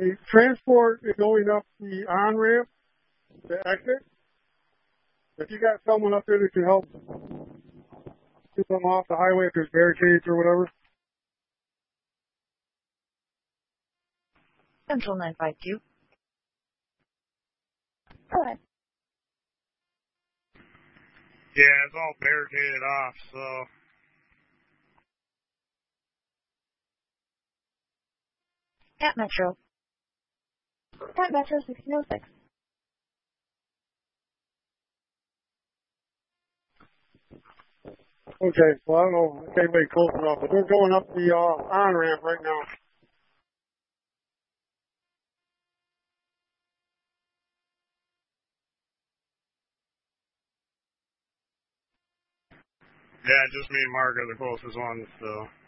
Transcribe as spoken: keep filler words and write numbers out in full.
The transport is going up the on-ramp, the exit. If you got someone up there that can help keep them off the highway if there's barricades or whatever. Central nine five two. Go ahead. Yeah, it's all barricaded off, so. At Metro. At Metro sixteen oh six. Okay, well, I don't know if anybody close enough, but they're going up the uh, on-ramp right now. Yeah, just me and Mark are the closest ones, so.